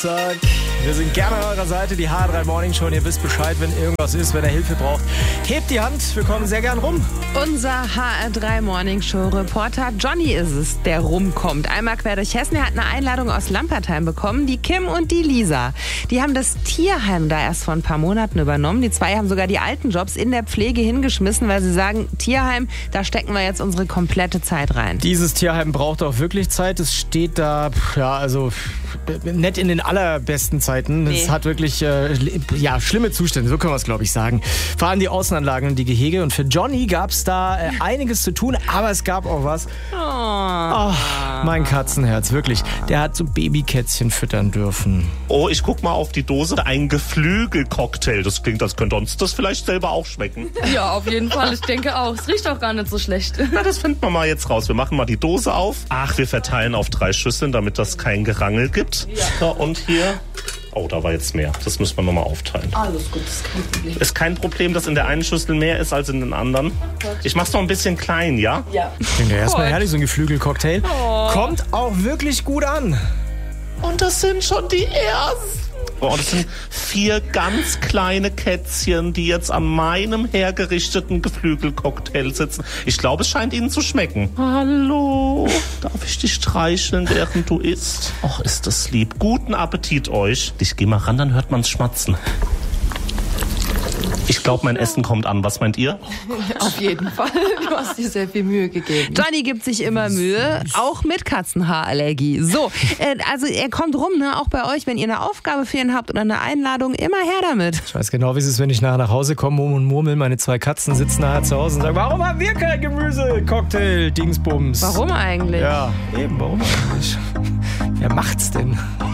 Wir sind gerne an eurer Seite, die HR3 Morning Show. Und ihr wisst Bescheid, wenn irgendwas ist, wenn ihr Hilfe braucht. Hebt die Hand, wir kommen sehr gern rum. Unser HR3 Morning Show Reporter Johnny ist es, der rumkommt. Einmal quer durch Hessen. Er hat eine Einladung aus Lampertheim bekommen. Die Kim und die Lisa. Die haben das Tierheim da erst vor ein paar Monaten übernommen. Die zwei haben sogar die alten Jobs in der Pflege hingeschmissen, weil sie sagen, Tierheim, da stecken wir jetzt unsere komplette Zeit rein. Dieses Tierheim braucht auch wirklich Zeit. Es steht da, ja, also nicht in den allerbesten Zeiten. Es hat wirklich schlimme Zustände, so können wir es, glaube ich, sagen. Vor allem die Außenanlagen und die Gehege. Und für Johnny gab es da einiges zu tun, aber es gab auch was. Oh, mein Katzenherz, wirklich. Der hat so Babykätzchen füttern dürfen. Oh, ich guck mal auf die Dose. Ein Geflügelcocktail. Das klingt, als könnte uns das vielleicht selber auch schmecken. Ja, auf jeden Fall. Ich denke auch. Es riecht auch gar nicht so schlecht. Na, das finden wir mal jetzt raus. Wir machen mal die Dose auf. Ach, wir verteilen auf 3 Schüsseln, damit das kein Gerangel gibt. Ja. So, und hier... Oh, da war jetzt mehr. Das müssen wir nochmal aufteilen. Alles gut, das ist kein Problem. Ist kein Problem, dass in der einen Schüssel mehr ist als in den anderen. Ich mach's noch ein bisschen klein, ja? Ja. Klingt ja erstmal herrlich, so ein Geflügelcocktail. Kommt auch wirklich gut an. Und das sind schon die ersten. Oh, das sind 4 ganz kleine Kätzchen, die jetzt an meinem hergerichteten Geflügelcocktail sitzen. Ich glaube, es scheint ihnen zu schmecken. Hallo, darf ich dich streicheln, während du isst? Och, ist das lieb. Guten Appetit euch. Ich geh mal ran, dann hört man's schmatzen. Ich glaube, mein Essen kommt an. Was meint ihr? Auf jeden Fall. Du hast dir sehr viel Mühe gegeben. Johnny gibt sich immer Mühe, auch mit Katzenhaarallergie. So, also er kommt rum, ne? Auch bei euch, wenn ihr eine Aufgabe für ihn habt oder eine Einladung, immer her damit. Ich weiß genau, wie es ist, wenn ich nachher nach Hause komme und murmel. Meine 2 Katzen sitzen nachher zu Hause und sagen, warum haben wir kein Gemüse? Cocktail, Dingsbums. Warum eigentlich? Ja, eben, warum eigentlich? Wer macht's denn?